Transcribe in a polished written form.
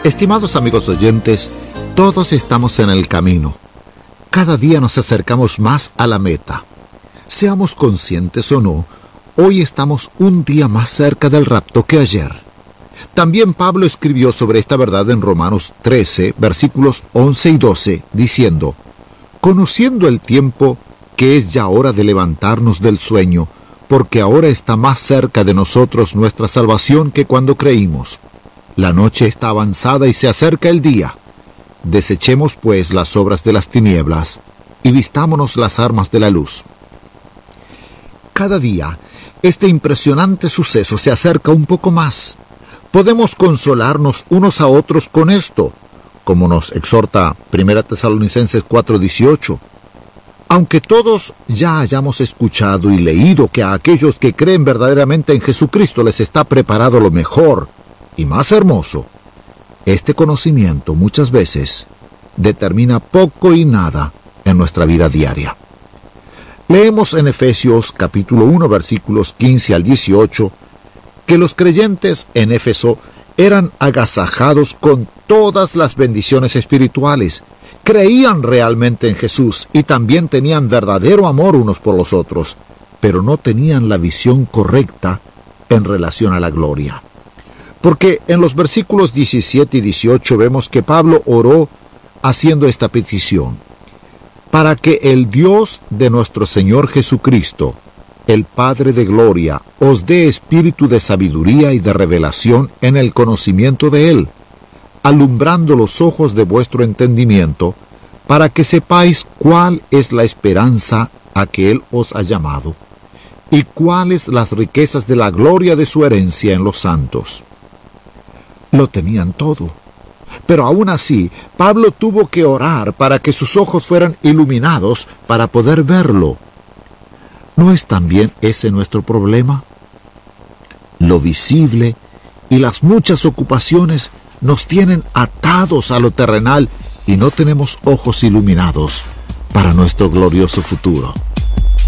Estimados amigos oyentes, todos estamos en el camino. Cada día nos acercamos más a la meta. Seamos conscientes o no, hoy estamos un día más cerca del rapto que ayer. También Pablo escribió sobre esta verdad en Romanos 13, versículos 11 y 12, diciendo: conociendo el tiempo, que es ya hora de levantarnos del sueño, porque ahora está más cerca de nosotros nuestra salvación que cuando creímos. La noche está avanzada y se acerca el día. Desechemos pues las obras de las tinieblas y vistámonos las armas de la luz. Cada día, este impresionante suceso se acerca un poco más. Podemos consolarnos unos a otros con esto, como nos exhorta 1 Tesalonicenses 4:18. Aunque todos ya hayamos escuchado y leído que a aquellos que creen verdaderamente en Jesucristo les está preparado lo mejor y más hermoso, este conocimiento muchas veces determina poco y nada en nuestra vida diaria. Leemos en Efesios capítulo 1 versículos 15 al 18 que los creyentes en Éfeso eran agasajados con todas las bendiciones espirituales, creían realmente en Jesús y también tenían verdadero amor unos por los otros, pero no tenían la visión correcta en relación a la gloria. Porque en los versículos 17 y 18 vemos que Pablo oró haciendo esta petición: para que el Dios de nuestro Señor Jesucristo, el Padre de gloria, os dé espíritu de sabiduría y de revelación en el conocimiento de Él, alumbrando los ojos de vuestro entendimiento, para que sepáis cuál es la esperanza a que Él os ha llamado, y cuáles las riquezas de la gloria de su herencia en los santos. Lo tenían todo, pero aún así, Pablo tuvo que orar para que sus ojos fueran iluminados para poder verlo. ¿No es también ese nuestro problema? Lo visible y las muchas ocupaciones nos tienen atados a lo terrenal y no tenemos ojos iluminados para nuestro glorioso futuro.